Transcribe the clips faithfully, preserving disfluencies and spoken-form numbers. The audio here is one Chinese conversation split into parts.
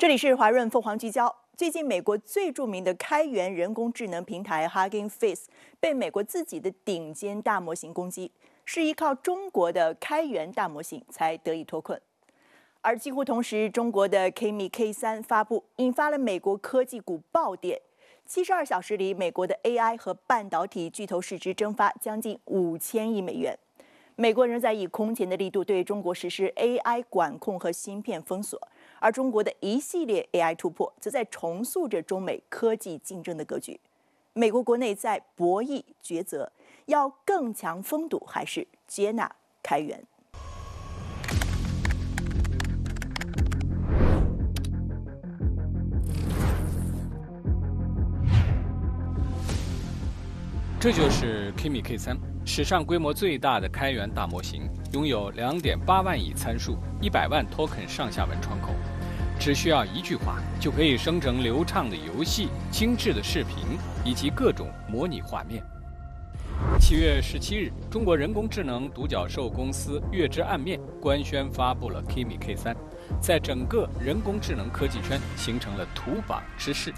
这里是华润凤凰聚焦。最近，美国最著名的开源人工智能平台 Hugging Face 被美国自己的顶尖大模型攻击，是依靠中国的开源大模型才得以脱困。而几乎同时，中国的 Kimi K 三发布，引发了美国科技股暴跌。七十二小时里，美国的 A I 和半导体巨头市值蒸发将近五千亿美元。美国仍在以空前的力度对中国实施 A I 管控和芯片封锁，而中国的一系列 A I 突破，则在重塑着中美科技竞争的格局。美国国内在博弈抉择，要更强封堵，还是接纳开源？ 这就是 Kimi K 三，史上规模最大的开源大模型，拥有 两点八万亿参数、一百万 token 上下文窗口，只需要一句话就可以生成流畅的游戏、精致的视频以及各种模拟画面。七月十七日，中国人工智能独角兽公司月之暗面官宣发布了 Kimi K 三，在整个人工智能科技圈形成了图榜之势。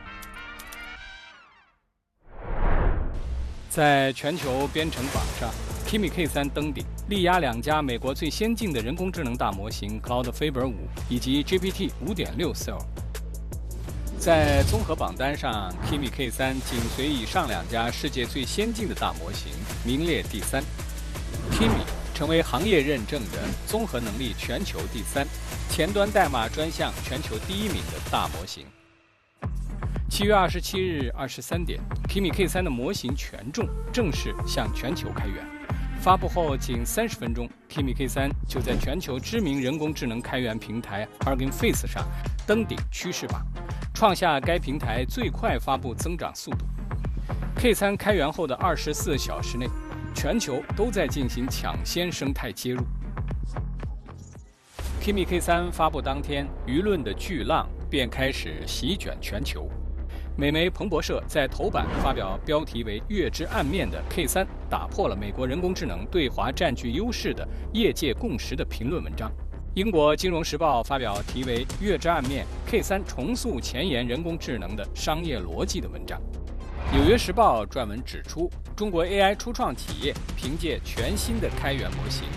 在全球编程榜上 ，Kimi K 三登顶，力压两家美国最先进的人工智能大模型 Cloudflare 五以及 G P T 五点六 Cell。在综合榜单上 ，Kimi K 三紧随以上两家世界最先进的大模型，名列第三。Kimi 成为行业认证的综合能力全球第三、前端代码专项全球第一名的大模型。七月二十七日二十三点 ，Kimi K 三的模型权重正式向全球开源。发布后仅三十分钟 ，Kimi K 三就在全球知名人工智能开源平台 Hugging Face 上登顶趋势榜，创下该平台最快发布增长速度。K 三开源后的二十四小时内，全球都在进行抢先生态接入。Kimi K 三发布当天，舆论的巨浪便开始席卷全球。美媒彭博社在头版发表标题为“月之暗面”的 K 三打破了美国人工智能对华占据优势的业界共识的评论文章。英国金融时报发表题为“月之暗面 ，K 三重塑前沿人工智能的商业逻辑”的文章。纽约时报撰文指出，中国 A I 初创企业凭借全新的开源模型